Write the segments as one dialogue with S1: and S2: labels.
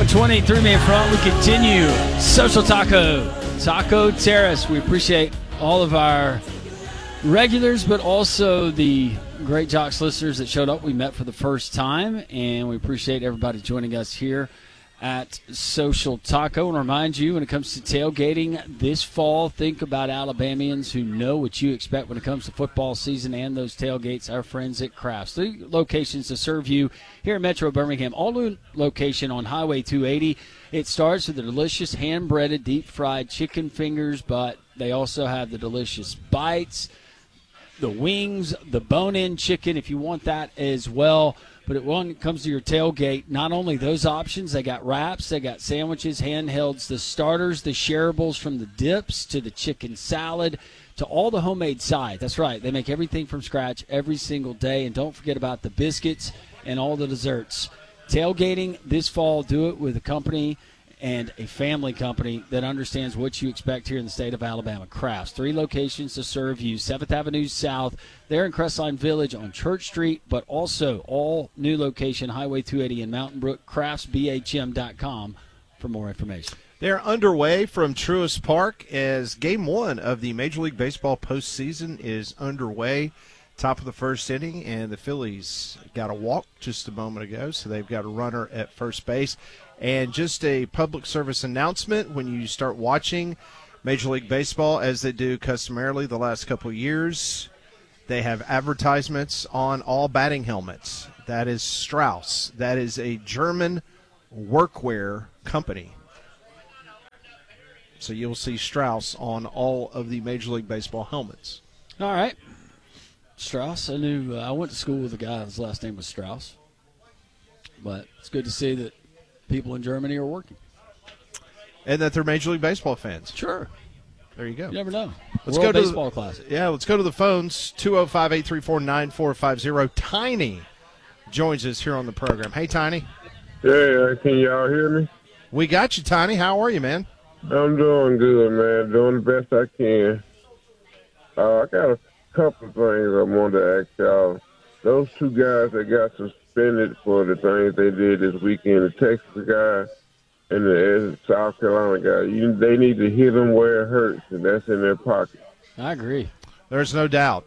S1: 420, 3-man front. We continue. Social Taco Terrace. We appreciate all of our regulars, but also the great Jocks listeners that showed up. We met for the first time, and we appreciate everybody joining us here at Social Taco. And remind you, when it comes to tailgating this fall, think about Alabamians who know what you expect when it comes to football season and those tailgates. Our friends at Crafts. 3 locations to serve you here in Metro Birmingham. All new location on Highway 280. It starts with the delicious hand-breaded, deep-fried chicken fingers, but they also have the delicious bites, the wings, the bone-in chicken if you want that as well. But when it comes to your tailgate, not only those options, they got wraps, they got sandwiches, handhelds, the starters, the shareables, from the dips to the chicken salad to all the homemade sides. That's right. They make everything from scratch every single day. And don't forget about the biscuits and all the desserts. Tailgating this fall, do it with a company and a family company that understands what you expect here in the state of Alabama. Crafts. 3 locations to serve you. 7th Avenue South, there in Crestline Village on Church Street, but also all new location, Highway 280 in Mountain Brook. CraftsBHM.com for more information.
S2: They're underway from Truist Park as Game 1 of the Major League Baseball postseason is underway. Top of the first inning, and the Phillies got a walk just a moment ago, so they've got a runner at first base. And just a public service announcement, when you start watching Major League Baseball, as they do customarily the last couple of years, they have advertisements on all batting helmets. That is Strauss. That is a German workwear company. So you'll see Strauss on all of the Major League Baseball helmets.
S1: All right. Strauss. I went to school with a guy whose last name was Strauss. But it's good to see that people in Germany are working.
S2: And that they're Major League Baseball fans.
S1: Sure.
S2: There you go.
S1: You never know.
S2: Let's
S1: World
S2: go to
S1: Baseball Classic.
S2: Yeah, let's go to the phones. 205-834-9450. Tiny joins us here on the program. Hey, Tiny.
S3: Yeah, can y'all hear me?
S2: We got you, Tiny. How are you, man?
S3: I'm doing good, man. Doing the best I can. I got a couple of things I wanted to ask y'all. Those 2 guys that got suspended for the things they did this weekend, the Texas guy and the South Carolina guy, they need to hit them where it hurts, and that's in their pocket.
S1: I agree.
S2: There's no doubt.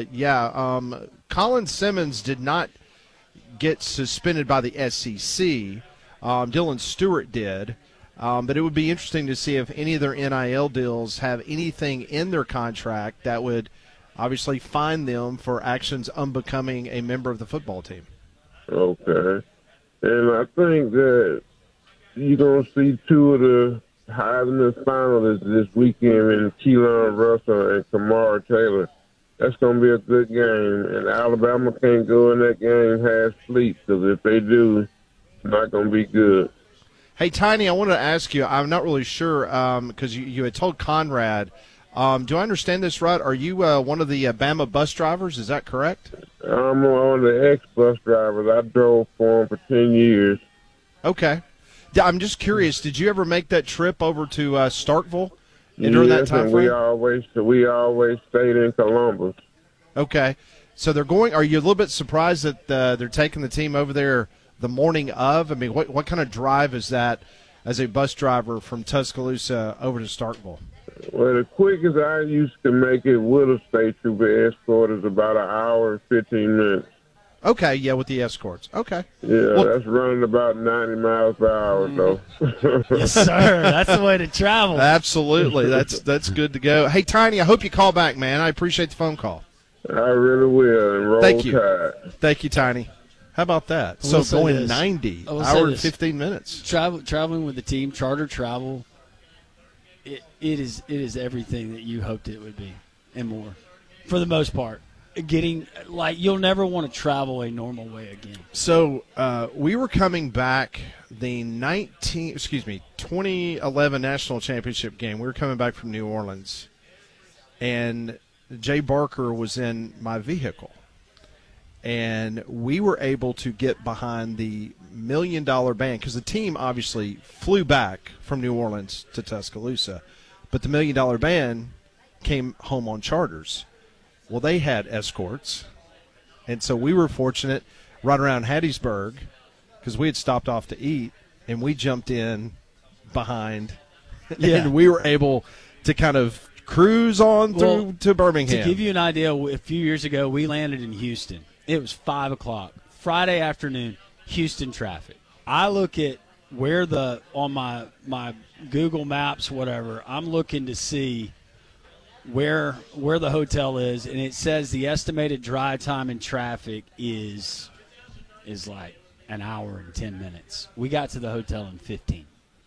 S2: Colin Simmons did not get suspended by the SEC. Dylan Stewart did. But it would be interesting to see if any of their NIL deals have anything in their contract that would obviously fine them for actions unbecoming a member of the football team.
S3: Okay. And I think that you're going to see 2 of the Heisman finalists this weekend in Keelan Russell and Kamara Taylor. That's going to be a good game. And Alabama can't go in that game half asleep, because if they do, it's not going to be good.
S2: Hey, Tiny, I wanted to ask you, I'm not really sure, because you had told Conrad, do I understand this right? Are you one of the Bama bus drivers? Is that correct?
S3: I'm one of the ex-bus drivers. I drove for him for 10 years.
S2: Okay. I'm just curious, did you ever make that trip over to Starkville during that time frame?
S3: We always stayed in Columbus.
S2: Okay. So they're going – are you a little bit surprised that they're taking the team over there the morning of? I mean, what kind of drive is that as a bus driver from Tuscaloosa over to Starkville?
S3: Well, the quickest I used to make it with a state trooper escort is about an hour and 15 minutes.
S2: Okay, yeah, with the escorts. Okay.
S3: Yeah, that's running about 90 miles per hour, though.
S1: Yes, sir. That's the way to travel.
S2: Absolutely. That's good to go. Hey, Tiny, I hope you call back, man. I appreciate the phone call.
S3: I really will. And roll
S2: Thank you.
S3: Tide.
S2: Thank you, Tiny. How about that? So going 90, hour and 15 minutes.
S1: Traveling with the team, charter travel, it is everything that you hoped it would be and more, for the most part. You'll never want to travel a normal way again.
S2: So we were coming back the 2011 National Championship game. We were coming back from New Orleans, and Jay Barker was in my vehicle. And we were able to get behind the $1 Million Band, because the team obviously flew back from New Orleans to Tuscaloosa, but the $1 Million Band came home on charters. Well, they had escorts, and so we were fortunate right around Hattiesburg, because we had stopped off to eat. and we jumped in behind,
S1: Yeah.
S2: and we were able to kind of cruise on through to Birmingham.
S1: To give you an idea, a few years ago, we landed in Houston. It was 5 o'clock, Friday afternoon, Houston traffic. I look at where on my Google Maps, whatever, I'm looking to see where the hotel is, and it says the estimated drive time in traffic is like an hour and 10 minutes. We got to the hotel in 15.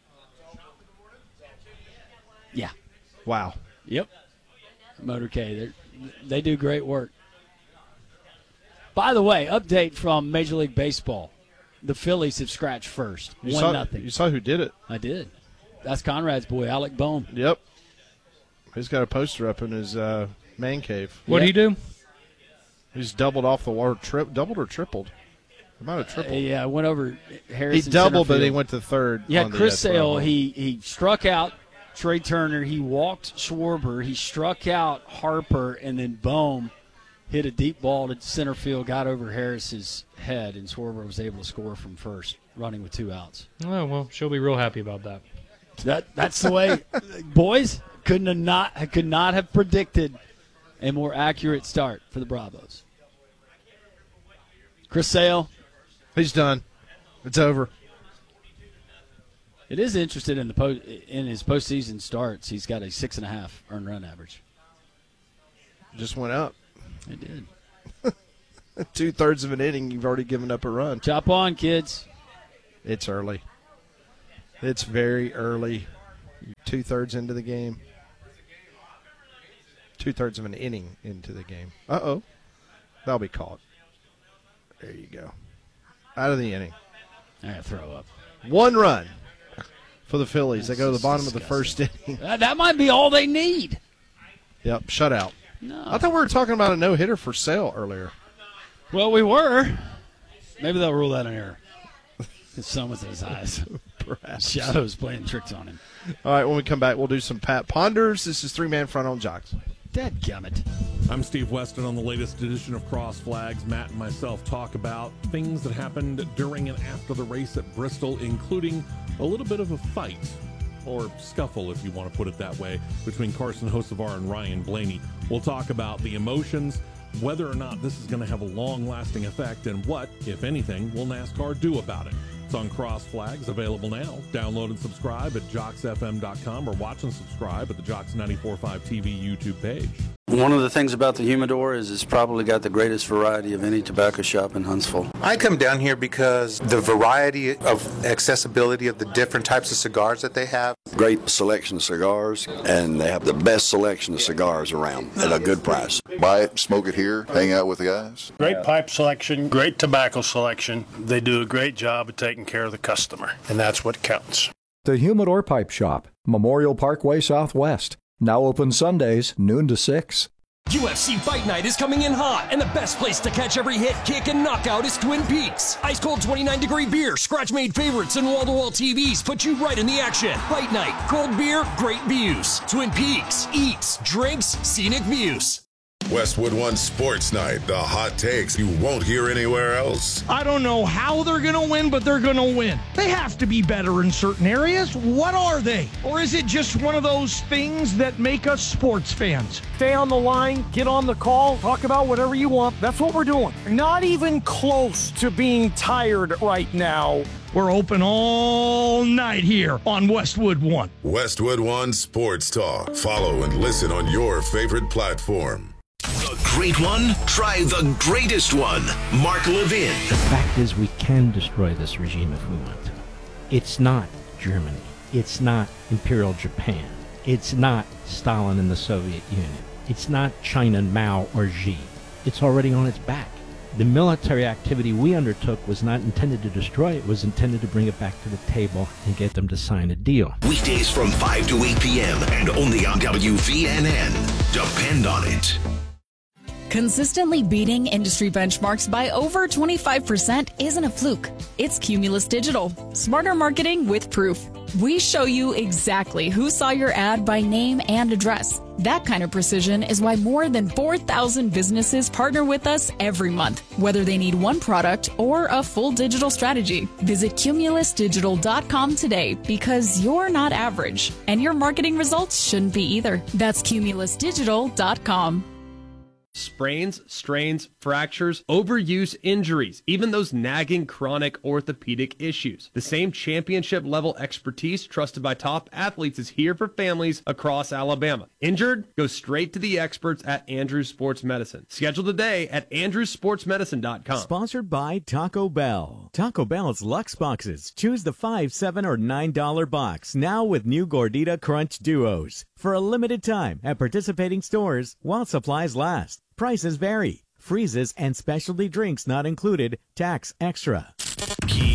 S1: Yeah.
S2: Wow.
S1: Yep. Motorcade. They do great work. By the way, update from Major League Baseball. The Phillies have scratched first. 1-0.
S2: You saw who did it?
S1: I did. That's Conrad's boy, Alec Bohm.
S2: Yep. He's got a poster up in his man cave.
S4: What'd he do?
S2: He's doubled off the wall. Doubled or tripled? He might have tripled.
S1: Yeah, went over Harrison.
S2: He doubled,
S1: center
S2: but he
S1: field.
S2: went to third.
S1: Yeah,
S2: on the
S1: Chris Sale,
S2: 12.
S1: he struck out Trey Turner. He walked Schwarber. He struck out Harper, and then Bohm hit a deep ball to center field, got over Harris's head, and Schwarber was able to score from first, running with 2 outs.
S4: Oh, well, she'll be real happy about that.
S1: That's the way, boys. Could not have predicted a more accurate start for the Bravos. Chris Sale,
S2: He's done. It's over.
S1: it is interested in in his postseason starts. He's got a 6.5 earned run average.
S2: Just went up.
S1: It did.
S2: 2/3 of an inning, you've already given up a run.
S1: Chop on, kids.
S2: It's early. It's very early. 2/3 into the game. 2/3 of an inning into the game. Uh-oh. That'll be caught. There you go. Out of the inning.
S1: I gotta throw up.
S2: 1 run for the Phillies. They
S1: That's
S2: go to the
S1: just
S2: bottom of the
S1: disgusting.
S2: first inning.
S1: That might be all they need.
S2: Yep, shutout.
S1: No.
S2: I thought we were talking about a no-hitter for Sale earlier.
S1: Well, we were. Maybe they'll rule that an error. His sun was in his eyes.
S2: Perhaps.
S1: Shadows playing tricks on him.
S2: All right, when we come back, we'll do some Pat Ponders. This is 3-Man Front on Jocks.
S1: Dadgummit.
S5: I'm Steve Weston. On the latest edition of Cross Flags, Matt and myself talk about things that happened during and after the race at Bristol, including a little bit of a fight, or scuffle if you want to put it that way, between Carson Hocevar and Ryan Blaney. We'll talk about the emotions, whether or not this is going to have a long-lasting effect, and what, if anything, will NASCAR do about it. It's on Cross Flags, available now. Download and subscribe at JocksFM.com or watch and subscribe at the Jocks 94.5 TV YouTube page.
S6: One of the things about the Humidor is it's probably got the greatest variety of any tobacco shop in Huntsville.
S7: I come down here because the variety of accessibility of the different types of cigars that they have.
S8: Great selection of cigars, and they have the best selection of cigars around at a good price.
S9: Buy it, smoke it here, hang out with the guys.
S10: Great pipe selection, great tobacco selection. They do a great job of taking care of the customer, and that's what counts.
S11: The Humidor Pipe Shop, Memorial Parkway Southwest. Now open Sundays, noon to 6.
S12: UFC Fight Night is coming in hot, and the best place to catch every hit, kick, and knockout is Twin Peaks. Ice cold 29-degree beer, scratch-made favorites, and wall-to-wall TVs put you right in the action. Fight Night, cold beer, great views. Twin Peaks, eats, drinks, scenic views.
S13: Westwood One Sports Night, the hot takes you won't hear anywhere else.
S14: I don't know how they're going to win, but they're going to win. They have to be better in certain areas. What are they? Or is it just one of those things that make us sports fans? Stay on the line, get on the call, talk about whatever you want. That's what we're doing. Not even close to being tired right now. We're open all night here on Westwood One.
S13: Westwood One Sports Talk. Follow and listen on your favorite platform.
S15: The great one? Try the greatest one. Mark Levin.
S16: The fact is we can destroy this regime if we want to. It's not Germany. It's not Imperial Japan. It's not Stalin and the Soviet Union. It's not China, Mao, or Xi. It's already on its back. The military activity we undertook was not intended to destroy it. It was intended to bring it back to the table and get them to sign a deal.
S15: Weekdays from 5 to 8 p.m. and only on WVNN. Depend on it.
S17: Consistently beating industry benchmarks by over 25% isn't a fluke. It's Cumulus Digital. Smarter marketing with proof. We show you exactly who saw your ad by name and address. That kind of precision is why more than 4,000 businesses partner with us every month, whether they need one product or a full digital strategy. Visit cumulusdigital.com today because you're not average, and your marketing results shouldn't be either. That's cumulusdigital.com.
S18: Sprains, strains, fractures, overuse, injuries, even those nagging chronic orthopedic issues. The same championship level expertise trusted by top athletes is here for families across Alabama. Injured? Go straight to the experts at Andrews Sports Medicine. Schedule today at andrewsportsmedicine.com.
S19: Sponsored by Taco Bell. Taco Bell's Luxe Boxes. Choose the $5, $7, or $9 box. Now with new Gordita Crunch Duos. For a limited time at participating stores while supplies last. Prices vary. Freezes and specialty drinks not included. Tax extra.